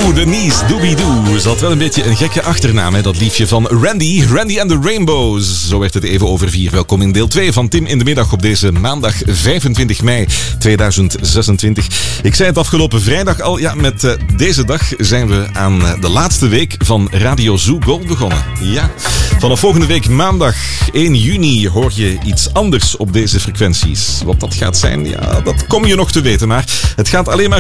Denise Doobie-Doo. Ze had wel een beetje een gekke achternaam, hè? Dat liefje van Randy. Randy and the Rainbows. Zo werd het even over 4. Welkom in deel 2 van Tim in de Middag op deze maandag 25 mei 2026. Ik zei het afgelopen vrijdag al. Ja, met deze dag zijn we aan de laatste week van Radio Zoo Gold begonnen. Ja, vanaf volgende week maandag 1 juni hoor je iets anders op deze frequenties. Wat dat gaat zijn, ja, dat kom je nog te weten. Maar het gaat alleen maar